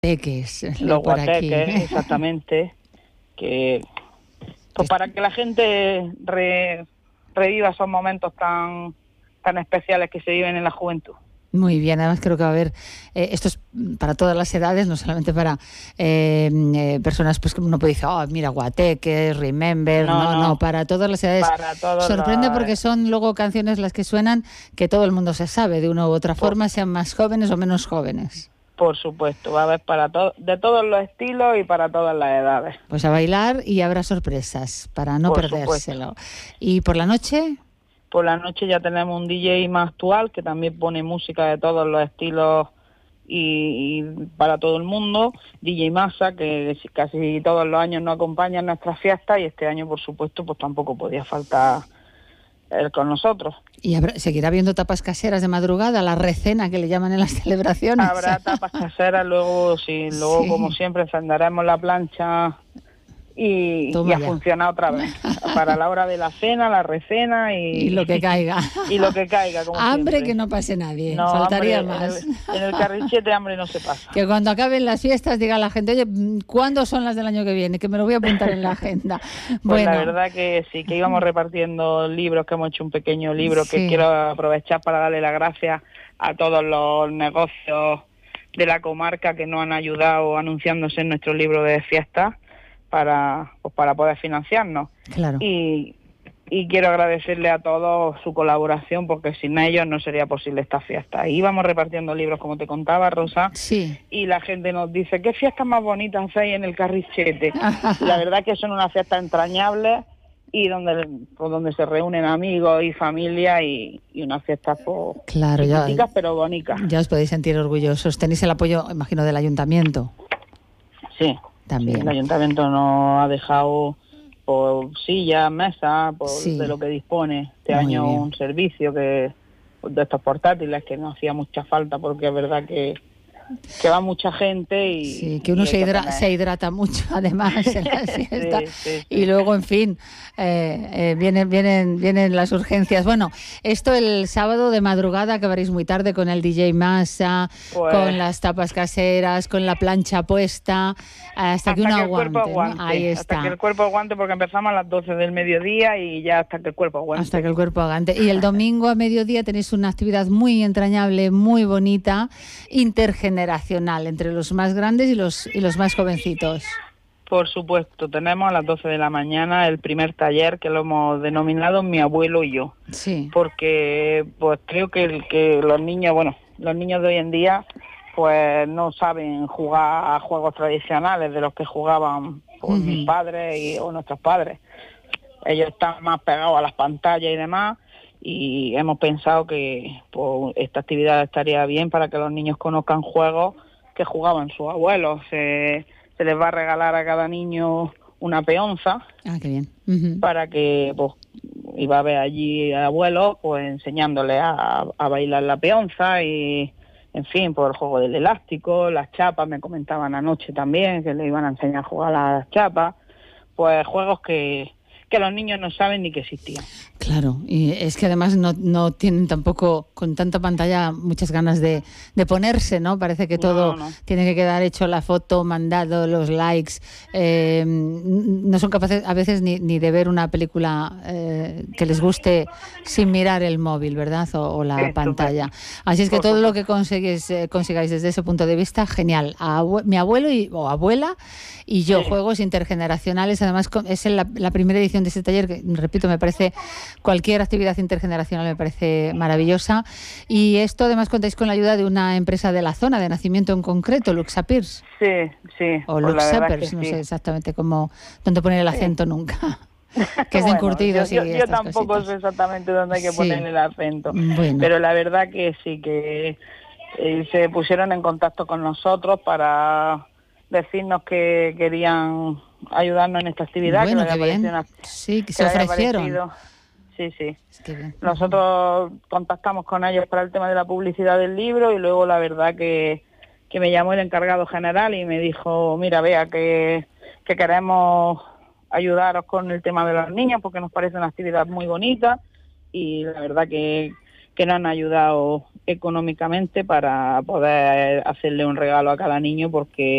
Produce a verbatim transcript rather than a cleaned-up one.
Guateques, los por aquí. guateques, exactamente, que pues para que la gente re, reviva esos momentos tan tan especiales que se viven en la juventud. Muy bien, además creo que va a haber, eh, esto es para todas las edades, no solamente para eh, eh, personas pues que uno puede decir, oh, mira, guateques, remember, no, no, No, no, para todas las edades. Para todos Sorprende los... porque son luego canciones las que suenan que todo el mundo se sabe de una u otra forma, sean más jóvenes o menos jóvenes. Por supuesto, va a haber para to- de todos los estilos y para todas las edades. Pues a bailar y habrá sorpresas para no Por perdérselo. supuesto. ¿Y por la noche? Por la noche ya tenemos un D J más actual que también pone música de todos los estilos y, y para todo el mundo. D J Massa, que casi todos los años nos acompaña en nuestras fiestas, y este año, por supuesto, pues tampoco podía faltar él con nosotros. ¿Y habrá, seguirá habiendo tapas caseras de madrugada, la recena que le llaman en las celebraciones? Habrá tapas caseras, luego sí, luego Sí. como siempre encenderemos la plancha y, y a ya. funcionar otra vez. Para la hora de la cena, la recena y... Y lo que caiga. Y lo que caiga, como Hambre siempre. que no pase nadie, No, faltaría hambre, más. En el, en el carrichete hambre no se pasa. Que cuando acaben las fiestas diga la gente, oye, ¿cuándo son las del año que viene? Que me lo voy a apuntar en la agenda. Pues bueno. la verdad que sí, que íbamos repartiendo libros, que hemos hecho un pequeño libro, Sí. que quiero aprovechar para darle las gracias a todos los negocios de la comarca que nos han ayudado anunciándose en nuestro libro de fiestas para, pues para poder financiarnos. Claro. Y, y quiero agradecerle a todos su colaboración, porque sin ellos no sería posible esta fiesta. Íbamos repartiendo libros, como te contaba, Rosa, sí. y la gente nos dice, ¿qué fiestas más bonitas hay en el Carrichete? La verdad que son unas fiestas entrañables y donde pues, donde se reúnen amigos y familia y, y unas fiestas pues, claro, ya, pero bonitas. Ya os podéis sentir orgullosos. Tenéis el apoyo, imagino, del ayuntamiento. Sí, también. Sí, el ayuntamiento nos ha dejado por sillas, mesas, por sí. de lo que dispone. Este Muy año bien. un servicio que de estos portátiles que no hacía mucha falta, porque es verdad que que va mucha gente y... Sí, que uno y se, hidra tener... se hidrata mucho, además, en la siesta. sí, sí, sí. Y luego, en fin, eh, eh, vienen, vienen, vienen las urgencias. Bueno, esto el sábado de madrugada acabaréis muy tarde con el D J Massa, pues... con las tapas caseras, con la plancha puesta, hasta, hasta que uno que aguante, aguante, ¿no? Ahí está. Hasta que el cuerpo aguante, porque empezamos a las doce del mediodía y ya hasta que el cuerpo aguante. Hasta que el cuerpo aguante. Y el domingo a mediodía tenéis una actividad muy entrañable, muy bonita, intergeneracional, entre los más grandes y los y los más jovencitos. Por supuesto, tenemos a las doce de la mañana el primer taller, que lo hemos denominado Mi abuelo y yo. Sí. Porque pues creo que, el, que los niños, bueno, los niños de hoy en día pues no saben jugar a juegos tradicionales de los que jugaban pues, uh-huh. mis padres y, o nuestros padres. Ellos están más pegados a las pantallas y demás, y hemos pensado que pues, esta actividad estaría bien para que los niños conozcan juegos que jugaban sus abuelos. Se, se les va a regalar a cada niño una peonza. Ah, qué bien. Uh-huh. Para que, pues, iba a haber allí abuelos, pues, enseñándoles a, a bailar la peonza y, en fin, por el juego del elástico, las chapas, me comentaban anoche también que le iban a enseñar a jugar a las chapas, pues juegos que... que los niños no saben ni que existían. Claro, y es que además no, no tienen tampoco con tanta pantalla muchas ganas de, de ponerse, ¿no? Parece que todo no, no. tiene que quedar hecho, la foto, mandado, los likes. Eh, no son capaces a veces ni, ni de ver una película eh, que les guste sin mirar el móvil, ¿verdad? O, o la sí, pantalla. Así es que todo lo que consigáis, eh, consigáis desde ese punto de vista, genial. Abue- mi abuelo y, o abuela y yo, sí. Juegos intergeneracionales. Además, es la, la primera edición de este taller, que, repito, me parece... Cualquier actividad intergeneracional me parece maravillosa. Y esto además contáis con la ayuda de una empresa de la zona, de nacimiento en concreto, Luxapirs. Sí, sí. O pues Luxapirs, no sí. sé exactamente cómo, dónde poner el acento sí. nunca. Que es de bueno, encurtidos yo, y yo, yo tampoco cositas. sé exactamente dónde hay que sí. poner el acento. Bueno. Pero la verdad que sí, que eh, se pusieron en contacto con nosotros para decirnos que querían ayudarnos en esta actividad. Bueno, que qué bien. Una, sí, que, que se ofrecieron. Sí, sí. Es que bien. Nosotros contactamos con ellos para el tema de la publicidad del libro y luego la verdad que, que me llamó el encargado general y me dijo, mira, vea, que, que queremos ayudaros con el tema de los niños porque nos parece una actividad muy bonita y la verdad que, que nos han ayudado económicamente para poder hacerle un regalo a cada niño, porque